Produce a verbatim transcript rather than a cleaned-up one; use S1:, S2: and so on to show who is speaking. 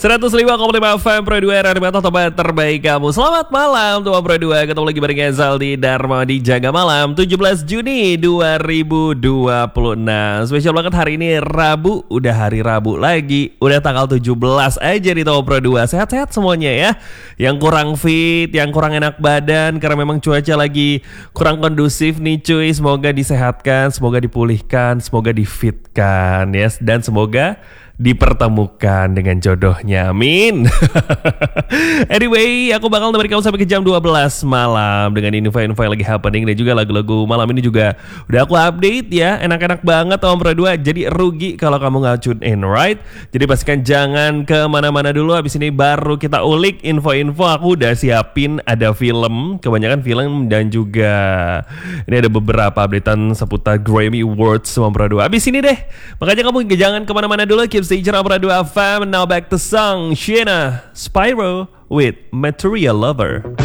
S1: seratus lima koma lima F M Pro dua Radio Mata tempat terbaik kamu. Selamat malam Tuan Pro dua. Ketemu lagi bareng Ezal di Dharma di Jaga Malam tujuh belas Juni dua ribu dua puluh enam. Spesial banget hari ini Rabu. Udah hari Rabu lagi. Udah tanggal tujuh belas aja di Tuan Pro dua. Sehat-sehat semuanya ya. Yang kurang fit, yang kurang enak badan karena memang cuaca lagi kurang kondusif nih cuy. Semoga disehatkan, semoga dipulihkan, semoga difitkan yes. Dan semoga dipertemukan dengan jodohnya, amin. Anyway, aku bakal nemenin kamu sampai ke jam dua belas malam dengan info-info yang lagi happening dan juga lagu-lagu malam ini juga udah aku update ya. Enak-enak banget Om Pro dua. Jadi rugi kalau kamu nggak tune in, right? Jadi pastikan jangan kemana-mana dulu. Abis ini baru kita ulik info-info. Aku udah siapin ada film, kebanyakan film dan juga ini ada beberapa updatean seputar Grammy Awards Om Pro dua. Abis ini deh, makanya kamu jangan kemana-mana dulu. Keep stay tune Om Pro dua F M. Now back to song Shiena Spyro with Material Lover.